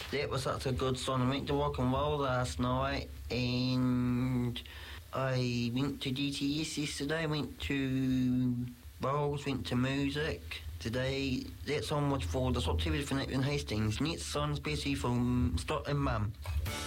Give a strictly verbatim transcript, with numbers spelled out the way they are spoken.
That was such a good song. I went to rock and roll last night, and I went to G T S yesterday. I went to Bowls, went to music. Today, that song was for the Salt T V from Hastings. Next song especially from Stott and Mum.